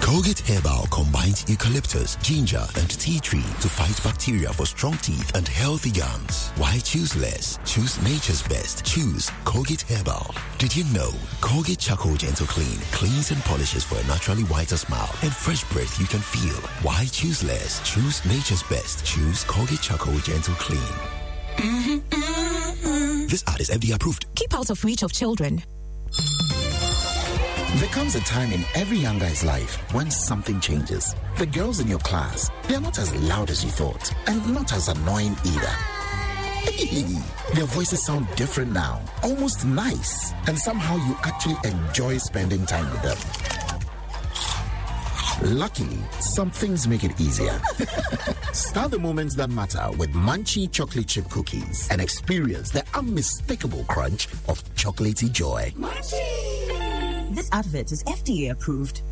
Colgate Herbal combines eucalyptus, ginger, and tea tree to fight bacteria for strong teeth and healthy gums. Why choose less? Choose nature's best. Choose Colgate Herbal. Did you know Colgate Charcoal Gentle Clean cleans and polishes for a naturally whiter smile and fresh breath you can feel? Why choose less? Choose nature's best. Choose Colgate Charcoal Gentle Clean. This ad is FDA approved. Keep out of reach of children. There comes a time in every young guy's life when something changes. The girls in your class, they're not as loud as you thought, and not as annoying either. Their voices sound different now, almost nice, and somehow you actually enjoy spending time with them. Luckily, some things make it easier. Start the moments that matter with Munchie chocolate chip cookies and experience the unmistakable crunch of chocolatey joy. Munchie! This advert is FDA approved.